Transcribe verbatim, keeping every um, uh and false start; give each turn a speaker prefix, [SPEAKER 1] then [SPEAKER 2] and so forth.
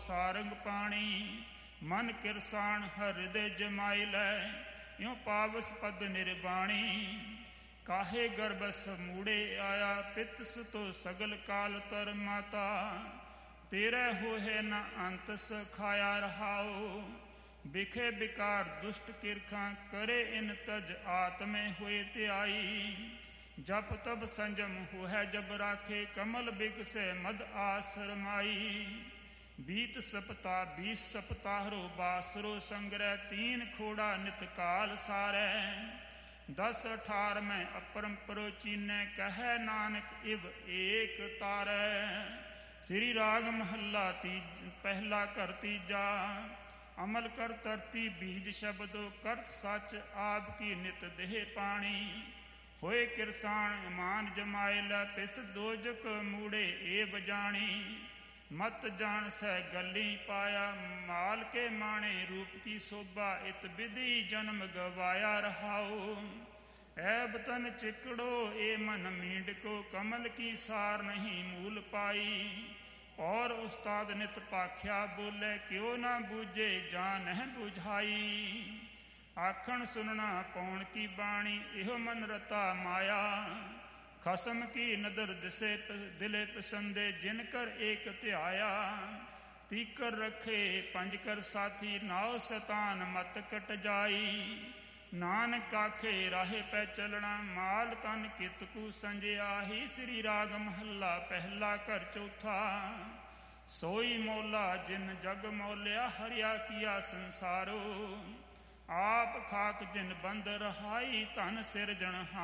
[SPEAKER 1] ਸਾਰੰਗ ਪਾਣੀ। ਮਨ ਕਿਰਸਾਣ ਹਿਰਦੇ ਜਮਾਈ ਲੈ, ਇਉ ਪਾਵਸ ਪਦ ਨਿਰਬਾਣੀ। ਕਾਹੇ ਗਰਭਸ ਮੂੜੇ ਆਇਆ, ਪਿਤ ਸੁਤੋ ਸਗਲ ਕਾਲ ਤਰ ਮਾਤਾ। ਤੇਰੇ ਹੋਏ ਨ ਅੰਤ ਸਖਾਇਆ ਰਹਾਓ, ਬਿਖੇ ਬਿਕਾਰ ਦੁਸ਼ਟ ਕਿਰਖਾਂ ਕਰੇ ਇਨ ਤਜ। ਆਤਮੇ ਹੋਏ ਧਿਆਈ, ਜਪ ਤਬ ਸੰਜਮ ਹੋਇ ਜਬ ਰਾਖੇ। ਕਮਲ ਬਿਗਸੈ ਮਦ ਆਸਰਮਾਈ। ਬੀਤ ਸਪਤਾ ਬੀਸ ਸਪਤਾਹਰੋ, ਬਾਸਰੋ ਸੰਗ੍ਰਹਿ। ਤੀਨ ਖੋੜਾ ਨਿਤ ਕਾਲ ਸਾਰੈ, ਦਸ ਅਠਾਰ ਮੈਂ ਅਪਰੰਪਰੋ ਚੀਨੈ। ਕਹੈ ਨਾਨਕ ਇਵ ਏਕ ਤਾਰੈ। ਸ੍ਰੀ ਰਾਗ ਮਹੱਲਾ ਤੀਜ ਪਹਿਲਾ ਘਰ ਤੀਜਾ। ਅਮਲ ਕਰ ਧਰਤੀ ਬੀਜ ਸ਼ਬਦੋ, ਕਰਤ ਸੱਚ ਆਪ ਕੀ ਨਿਤ ਦੇਹ ਪਾਣੀ। ਹੋਏ ਕਿਰਸਾਣ ਇਮਾਨ ਜਮਾਏ ਲੈ, ਪਿਸ ਦੋਜਕ ਮੂੜੇ ਏ ਬਜਾਣੀ। ਮਤ ਜਾਣ ਸਹਿ ਗੱਲੀ ਪਾਇਆ, ਮਾਲ ਕੇ ਮਾਣੇ ਰੂਪ ਕੀ ਸੋਭਾ। ਇਤ ਵਿਧੀ ਜਨਮ ਗਵਾਇਆ ਰਹਾਓ, ਐਬ ਤਨ ਚਿਕੜੋ ਏ ਮਨ ਮੀਂਡਕੋ। ਕਮਲ ਕੀ ਸਾਰ ਨਹੀਂ ਮੂਲ ਪਾਈ, ਔਰ ਉਸਤਾਦ ਨਿਤ ਭਾਖਿਆ ਬੋਲੇ। ਕਿਉ ਨਾ ਬੂਝੇ ਜਾਂ ਨਹਿ ਬੁਝਾਈ। ਆਖਣ ਸੁਣਨਾ ਪੌਣ ਕੀ ਬਾਣੀ, ਇਹੋ ਮਨ ਰਤਾ ਮਾਇਆ। ਖਸਮ ਕੀ ਨਦਰ ਦਿਸੇ ਦਿਲੇ ਪਸੰਦੇ, ਜਿਨ ਕਰ ਏਕ ਧਿਆਇਆ। ਤੀਕਰ ਰੱਖੇ ਪੰਜ ਕਰ ਸਾਥੀ, ਨਾਉ ਸਤਾਨ ਮਤ ਕਟ ਜਾਈ। ਨਾਨਕ ਆਖੇ ਰਾਹੇ ਪੈ ਚੱਲਣਾ, ਮਾਲ ਤਨ ਕਿਤ ਕੂ ਸੰਜਿਆਹੀ। ਸ੍ਰੀ ਰਾਗ ਮਹੱਲਾ ਪਹਿਲਾ ਘਰ ਚੌਥਾ। ਸੋਈ ਮੋਲਾ ਜਿਨ ਜਗ ਮੋਲਿਆ, ਹਰਿਆ ਕੀਆ ਸੰਸਾਰੋ। ਆਪ ਖਾਕ ਜਿਨ ਬੰਦ ਰਹਾਈ, ਧਨ ਸਿਰਜਣ